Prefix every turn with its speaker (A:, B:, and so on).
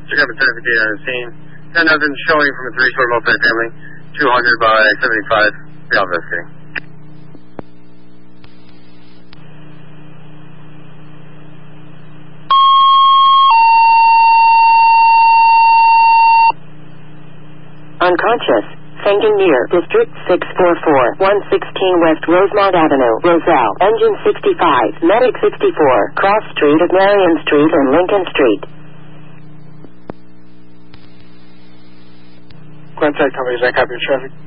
A: Check up a traffic data on the scene. And nothing showing from a 3-story multifamily, 200 by 75. Be all investigating.
B: Unconscious. Fainting near District 644, 116 West Rosemont Avenue, Roselle. Engine 65, Medic 64, Cross Street of Marion Street and Lincoln Street.
C: Contact companies, I copy your traffic.